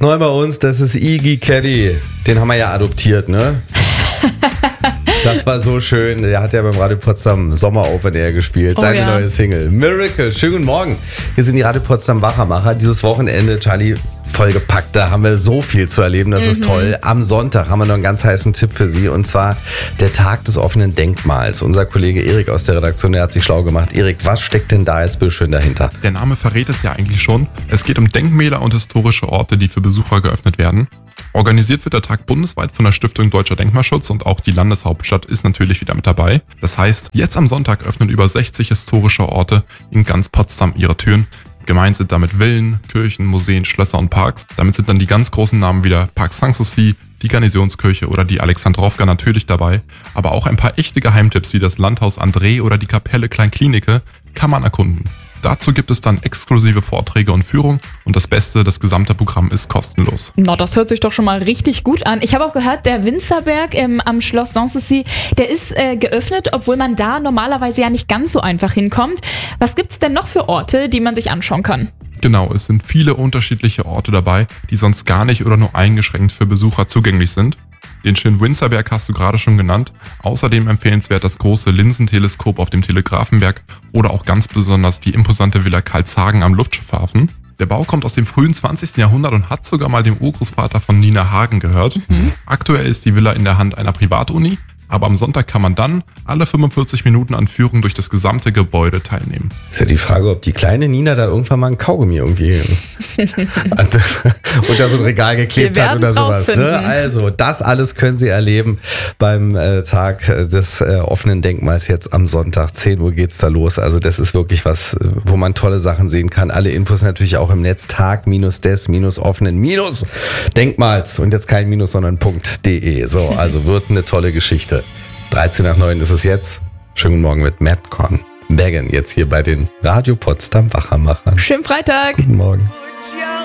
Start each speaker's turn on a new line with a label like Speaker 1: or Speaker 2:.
Speaker 1: neu bei uns, das ist Iggy Caddy. Den haben wir ja adoptiert, ne? Das war so schön. Der hat ja beim Radio Potsdam Sommer Open Air gespielt. Seine neue Single. Miracle. Schönen guten Morgen. Hier sind die Radio Potsdam Wachermacher. Dieses Wochenende, Charlie, vollgepackt. Da haben wir so viel zu erleben. Das ist toll. Am Sonntag haben wir noch einen ganz heißen Tipp für Sie. Und zwar der Tag des offenen Denkmals. Unser Kollege Erik aus der Redaktion, der hat sich schlau gemacht. Erik, was steckt denn da als schön dahinter?
Speaker 2: Der Name verrät es ja eigentlich schon. Es geht um Denkmäler und historische Orte, die für Besucher geöffnet werden. Organisiert wird der Tag bundesweit von der Stiftung Deutscher Denkmalschutz und auch die Landeshauptstadt ist natürlich wieder mit dabei. Das heißt, jetzt am Sonntag öffnen über 60 historische Orte in ganz Potsdam ihre Türen. Gemeint sind damit Villen, Kirchen, Museen, Schlösser und Parks. Damit sind dann die ganz großen Namen wieder Park Sanssouci, die Garnisonskirche oder die Alexandrowka natürlich dabei. Aber auch ein paar echte Geheimtipps wie das Landhaus André oder die Kapelle Kleinklinike kann man erkunden. Dazu gibt es dann exklusive Vorträge und Führung und das Beste, das gesamte Programm ist kostenlos.
Speaker 3: Na, das hört sich doch schon mal richtig gut an. Ich habe auch gehört, der Winzerberg am Schloss Sanssouci, der ist geöffnet, obwohl man da normalerweise ja nicht ganz so einfach hinkommt. Was gibt's denn noch für Orte, die man sich anschauen kann?
Speaker 2: Genau, es sind viele unterschiedliche Orte dabei, die sonst gar nicht oder nur eingeschränkt für Besucher zugänglich sind. Den schönen Winzerberg hast du gerade schon genannt. Außerdem empfehlenswert das große Linsenteleskop auf dem Telegrafenberg oder auch ganz besonders die imposante Villa Karlshagen am Luftschiffhafen. Der Bau kommt aus dem frühen 20. Jahrhundert und hat sogar mal dem Urgroßvater von Nina Hagen gehört. Aktuell ist die Villa in der Hand einer Privatuni, aber am Sonntag kann man dann alle 45 Minuten an Führung durch das gesamte Gebäude teilnehmen.
Speaker 1: Ist ja die Frage, ob die kleine Nina da irgendwann mal ein Kaugummi irgendwie unter so ein Regal geklebt hat oder sowas. Ne? Also, das alles können Sie erleben beim Tag des offenen Denkmals jetzt am Sonntag. 10 Uhr geht's da los. Also, das ist wirklich was, wo man tolle Sachen sehen kann. Alle Infos natürlich auch im Netz. Tag-des-offenen-Denkmals. Und jetzt kein Minus, sondern .de. So, also wird eine tolle Geschichte. 13:09 ist es jetzt. Schönen guten Morgen mit Matt Korn. Megan jetzt hier bei den Radio Potsdam Wachermachern.
Speaker 3: Schönen Freitag.
Speaker 1: Guten Morgen.